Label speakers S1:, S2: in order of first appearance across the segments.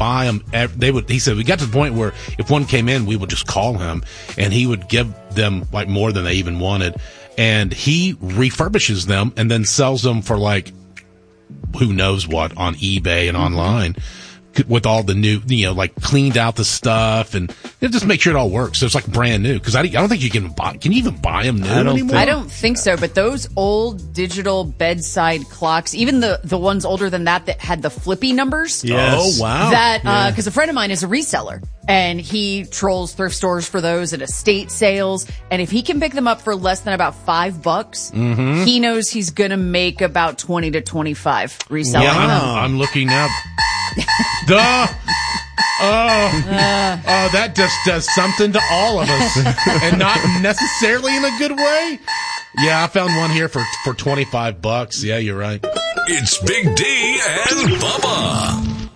S1: buy them. He said, we got to the point where if one came in, we would just call him and he would give them like more than they even wanted. And he refurbishes them and then sells them for like, who knows what on eBay and online. With all the new, like cleaned out the stuff and just make sure it all works. So it's like brand new. Cause I don't think you can you even buy them new anymore?
S2: I don't think so. But those old digital bedside clocks, even the ones older than that had the flippy numbers.
S1: Yes. Oh, wow.
S2: Cause a friend of mine is a reseller and he trolls thrift stores for those at estate sales. And if he can pick them up for less than about $5, he knows he's going to make about 20 to 25 reselling them.
S1: I'm looking up. Duh. That just does something to all of us and not necessarily in a good way. Yeah, I found one here for $25. Yeah, you're right.
S3: It's Big D and Bubba.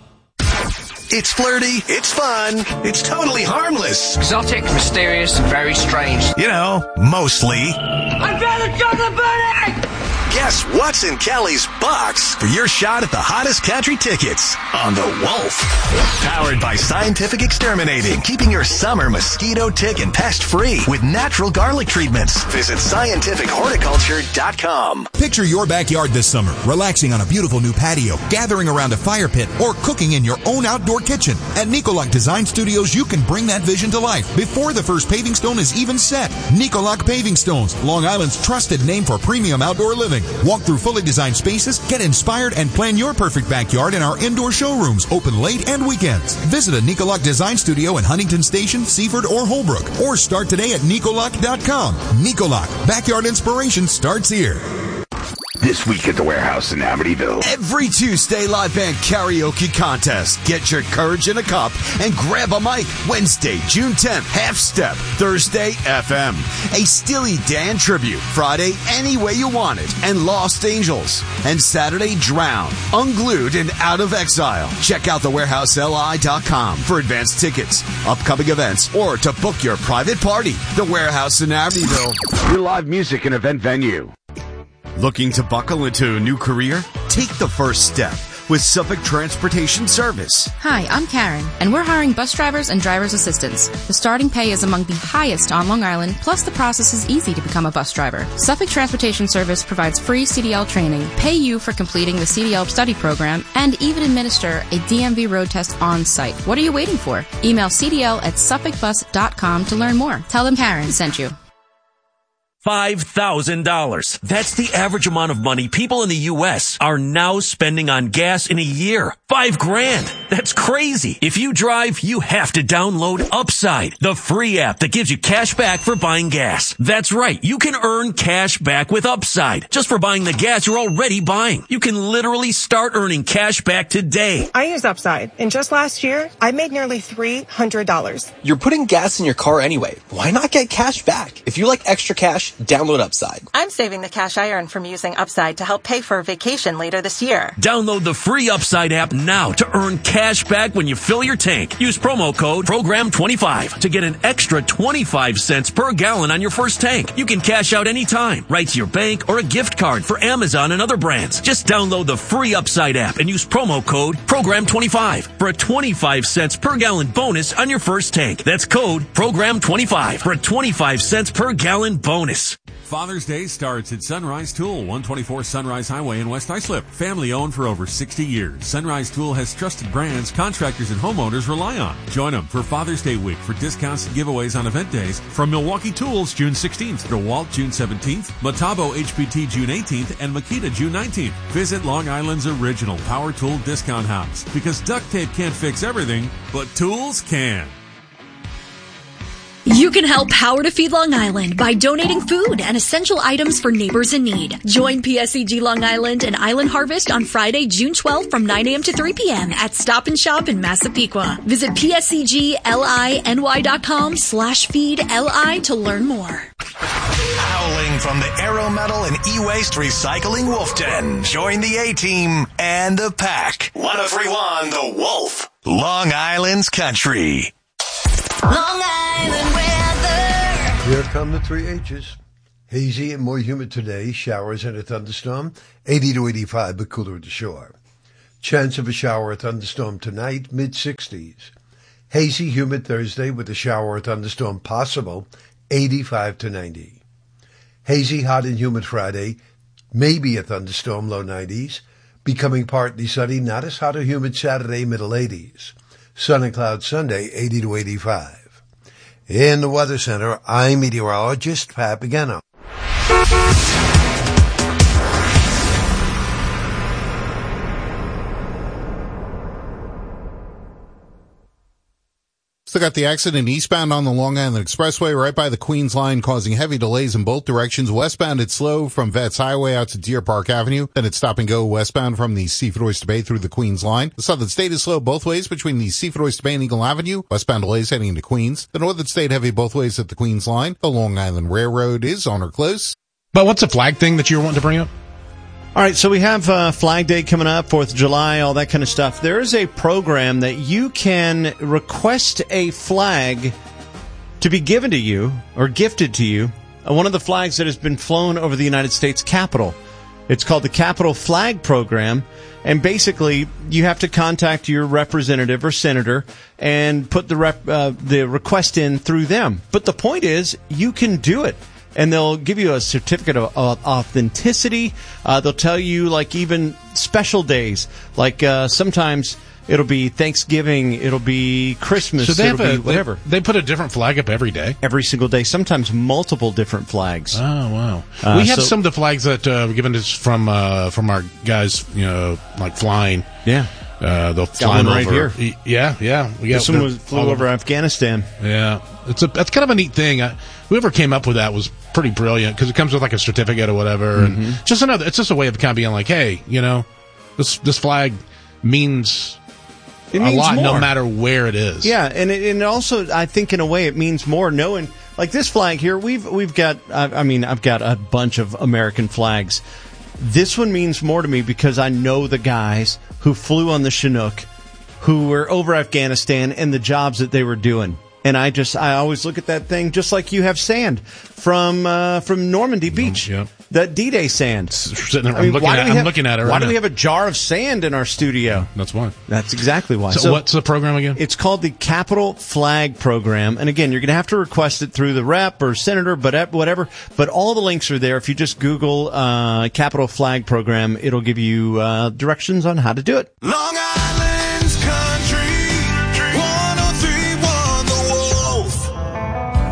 S3: It's flirty, it's fun, it's totally harmless.
S4: Exotic, mysterious, and very strange.
S3: Mostly.
S4: I found a chocolate bunny!
S3: Guess what's in Kelly's box for your shot at the hottest country tickets on The Wolf. Powered by Scientific Exterminating, keeping your summer mosquito, tick, and pest free with natural garlic treatments. Visit scientifichorticulture.com.
S5: Picture your backyard this summer, relaxing on a beautiful new patio, gathering around a fire pit, or cooking in your own outdoor kitchen. At Nicolac Design Studios, you can bring that vision to life before the first paving stone is even set. Nicolac Paving Stones, Long Island's trusted name for premium outdoor living. Walk through fully designed spaces, get inspired, and plan your perfect backyard in our indoor showrooms, open late and weekends. Visit a Nicolac Design Studio in Huntington Station, Seaford, or Holbrook, or start today at Nicolac.com. Nicolac, backyard inspiration starts here.
S6: This week at the Warehouse in Amityville.
S7: Every Tuesday, live band karaoke contest. Get your courage in a cup and grab a mic. Wednesday, June 10th, Half Step. Thursday, FM. A Steely Dan tribute. Friday, Any Way You Want It and Lost Angels. And Saturday, Drown, Unglued, and Out of Exile. Check out thewarehouseli.com for advanced tickets, upcoming events, or to book your private party. The Warehouse in Amityville.
S6: Your live music and event venue.
S7: Looking to buckle into a new career? Take the first step with Suffolk Transportation Service.
S8: Hi, I'm Karen, and we're hiring bus drivers and driver's assistants. The starting pay is among the highest on Long Island, plus the process is easy to become a bus driver. Suffolk Transportation Service provides free CDL training, pay you for completing the CDL study program, and even administer a DMV road test on site. What are you waiting for? Email cdl@suffolkbus.com to learn more. Tell them Karen sent you.
S9: $5,000. That's the average amount of money people in the U.S. are now spending on gas in a year. $5,000. That's crazy. If you drive, you have to download Upside, the free app that gives you cash back for buying gas. That's right. You can earn cash back with Upside just for buying the gas you're already buying. You can literally start earning cash back today.
S10: I use Upside, and just last year, I made nearly $300.
S11: You're putting gas in your car anyway. Why not get cash back? If you like extra cash, download Upside.
S10: I'm saving the cash I earn from using Upside to help pay for a vacation later this year.
S9: Download the free Upside app now to earn cash back when you fill your tank. Use promo code PROGRAM25 to get an extra 25 cents per gallon on your first tank. You can cash out anytime, right to your bank or a gift card for Amazon and other brands. Just download the free Upside app and use promo code PROGRAM25 for a 25 cents per gallon bonus on your first tank. That's code PROGRAM25 for a 25 cents per gallon bonus.
S12: Father's Day starts at Sunrise Tool, 124 Sunrise Highway in West Islip. Family owned for over 60 years. Sunrise Tool has trusted brands contractors and homeowners rely on. Join them for Father's Day week for discounts and giveaways on event days from Milwaukee Tools June 16th, DeWalt June 17th, Metabo HPT June 18th, and Makita June 19th. Visit Long Island's original power tool discount house because duct tape can't fix everything, but tools can.
S13: You can help Power to Feed Long Island by donating food and essential items for neighbors in need. Join PSEG Long Island and Island Harvest on Friday, June 12th from 9 a.m. to 3 p.m. at Stop and Shop in Massapequa. Visit PSEGLINY.com/feedli to learn more.
S3: Howling from the Aero Metal and E-Waste Recycling Wolf Den. Join the A-Team and the pack. 103.1 The Wolf. Long Island's country.
S14: Long Island weather.
S15: Here come the three H's. Hazy and more humid today. Showers and a thunderstorm. 80 to 85, but cooler at the shore. Chance of a shower or thunderstorm tonight, mid-60s. Hazy, humid Thursday with a shower or thunderstorm possible, 85 to 90. Hazy, hot and humid Friday, maybe a thunderstorm, low 90s. Becoming partly sunny, not as hot or humid Saturday, middle 80s. Sun and cloud Sunday, 80 to 85. In the Weather Center, I'm meteorologist Pat Pagano.
S16: Still got the accident eastbound on the Long Island Expressway right by the Queens line, causing heavy delays in both directions. Westbound, it's slow from Vets Highway out to Deer Park Avenue. Then it's stop and go westbound from the Seafood Oyster Bay through the Queens line. The Southern State is slow both ways between the Seafood Oyster Bay and Eagle Avenue. Westbound delays heading into Queens. The Northern State heavy both ways at the Queens line. The Long Island Railroad is on or close.
S1: But what's the flag thing that you were wanting to bring up?
S17: All right, so we have Flag Day coming up, 4th of July, all that kind of stuff. There is a program that you can request a flag to be given to you or gifted to you, one of the flags that has been flown over the United States Capitol. It's called the Capitol Flag Program, and basically you have to contact your representative or senator and put the request in through them. But the point is, you can do it. And they'll give you a certificate of authenticity. They'll tell you, like, even special days. Like, sometimes it'll be Thanksgiving, it'll be Christmas,
S1: so
S17: it'll be whatever.
S1: They put a different flag up every day?
S17: Every single day. Sometimes multiple different flags.
S1: Oh, wow. We have some of the flags that were given to us from our guys, like flying.
S17: Yeah.
S1: They'll fly
S17: right
S1: over.
S17: Here.
S1: Yeah.
S17: This one flew over Afghanistan.
S1: Yeah. That's kind of a neat thing. Whoever came up with that was pretty brilliant because it comes with like a certificate or whatever.
S17: Mm-hmm.
S1: And it's just a way of kind of being like, hey, this flag means a lot
S17: more.
S1: no matter where it is.
S17: Yeah, and it also, I think in a way it means more knowing, like this flag here, we've got, I've got a bunch of American flags. This one means more to me because I know the guys who flew on the Chinook, who were over Afghanistan, and the jobs that they were doing. And I always look at that thing just like you have sand from Normandy Beach.
S1: Yep.
S17: That D-Day sand.
S1: I'm looking at it right now.
S17: Why do we have a jar of sand in our studio?
S1: That's why.
S17: That's exactly why.
S1: So what's the program again?
S17: It's called the Capitol Flag Program. And again, you're going to have to request it through the rep or senator, but whatever. But all the links are there. If you just Google Capitol Flag Program, it'll give you directions on how to do it.
S3: Long Island.